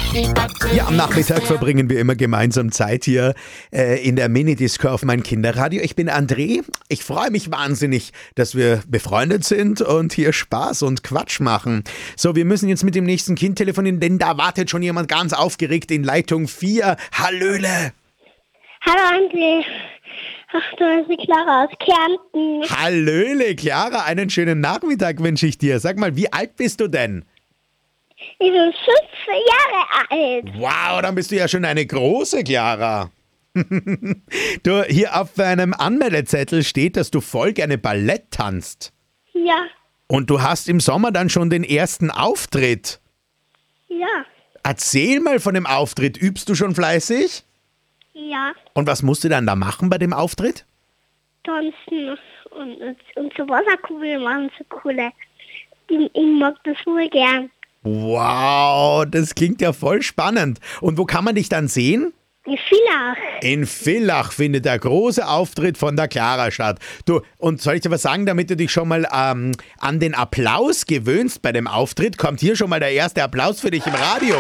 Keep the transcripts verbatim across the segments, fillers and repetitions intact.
Ja, am Nachmittag verbringen wir immer gemeinsam Zeit hier äh, in der Minidisco auf mein Kinderradio. Ich bin André. Ich freue mich wahnsinnig, dass wir befreundet sind und hier Spaß und Quatsch machen. So, wir müssen jetzt mit dem nächsten Kind telefonieren, denn da wartet schon jemand ganz aufgeregt in Leitung vier. Hallöle! Hallo André. Ach, du bist die Clara aus Kärnten. Hallöle, Clara. Einen schönen Nachmittag wünsche ich dir. Sag mal, wie alt bist du denn? Ich bin fünfzehn Jahre alt. Wow, dann bist du ja schon eine große Clara. Du, hier auf einem Anmeldezettel steht, dass du voll gerne Ballett tanzt. Ja, Und du hast im Sommer dann schon den ersten Auftritt. ja, Erzähl mal von dem Auftritt. Übst du schon fleißig? ja. Und was musst du dann da machen bei dem Auftritt? Tanzen und, und, und so Wasserkugeln machen so coole. Ich, ich mag das wohl gern. Wow, das klingt ja voll spannend. Und wo kann man dich dann sehen? In Villach. In Villach findet der große Auftritt von der Clara statt. Du, und soll ich dir was sagen, damit du dich schon mal ähm, an den Applaus gewöhnst bei dem Auftritt, kommt hier schon mal der erste Applaus für dich im Radio.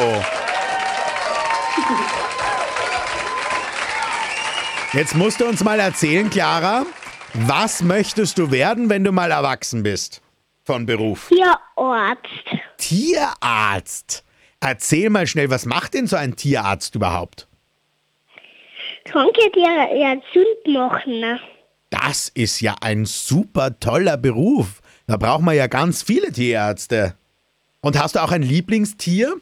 Jetzt musst du uns mal erzählen, Clara, was möchtest du werden, wenn du mal erwachsen bist von Beruf? Tierarzt. Tierarzt. Erzähl mal schnell, was macht denn so ein Tierarzt überhaupt? Kranke Tiere ja gesund machen. Ne? Das ist ja ein super toller Beruf. Da braucht man ja ganz viele Tierärzte. Und hast du auch ein Lieblingstier?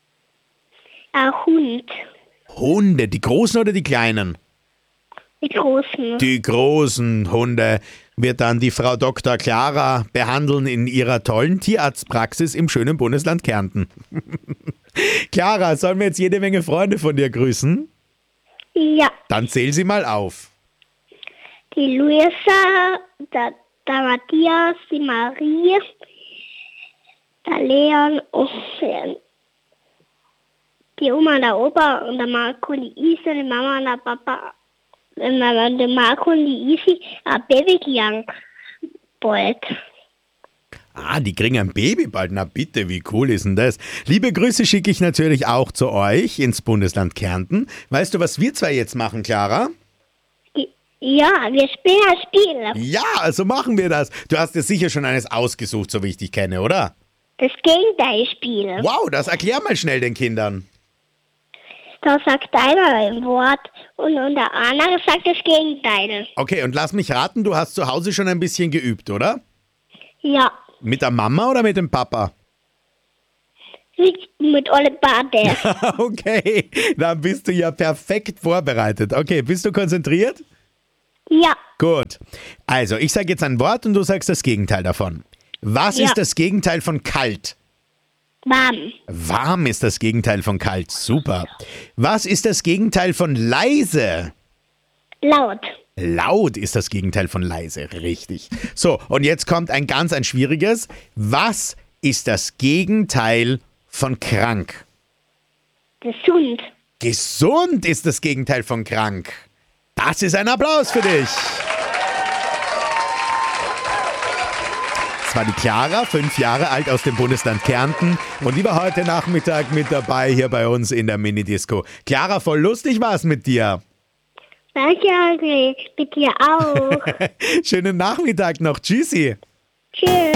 Ein Hund. Hunde, die großen oder die kleinen? Die Großen. Die großen Hunde wird dann die Frau Doktor Clara behandeln in ihrer tollen Tierarztpraxis im schönen Bundesland Kärnten. Clara, sollen wir jetzt jede Menge Freunde von dir grüßen? Ja, Dann zähl sie mal auf. die Luisa, der, der Matthias, die Marie, der Leon und äh, die Oma und der Opa und der Marco und die Isa, die Mama und der Papa. Und dann der Marco und die Isi ein Baby gekriegt. Bald. Ah, die kriegen ein Baby bald. Na bitte, wie cool ist denn das? Liebe Grüße schicke ich natürlich auch zu euch ins Bundesland Kärnten. Weißt du, was wir zwei jetzt machen, Clara? Ja, wir spielen ein Spiel. Ja, also machen wir das. Du hast dir sicher schon eines ausgesucht, so wie ich dich kenne, oder? Das Gegenteilspiel. Wow, das erklär mal schnell den Kindern. Da sagt einer ein Wort und, und der andere sagt das Gegenteil. Okay, und lass mich raten, du hast zu Hause schon ein bisschen geübt, oder? Ja, Mit der Mama oder mit dem Papa? mit, mit alle Bade. Okay, dann bist du ja perfekt vorbereitet. Okay, bist du konzentriert? Ja, Gut. Also, ich sage jetzt ein Wort und du sagst das Gegenteil davon. Was Ja. ist das Gegenteil von kalt? warm. Warm ist das Gegenteil von kalt. Super. Was ist das Gegenteil von leise? Laut. Laut ist das Gegenteil von leise. Richtig. So, und jetzt kommt ein ganz ein schwieriges. Was ist das Gegenteil von krank? Gesund. Gesund ist das Gegenteil von krank. Das ist ein Applaus für dich. Das war die Clara, fünf Jahre alt aus dem Bundesland Kärnten. Und die war heute Nachmittag mit dabei hier bei uns in der Minidisco. Clara, voll lustig war's mit dir. Danke, André. Mit dir auch. Schönen Nachmittag noch. Tschüssi. Tschüss.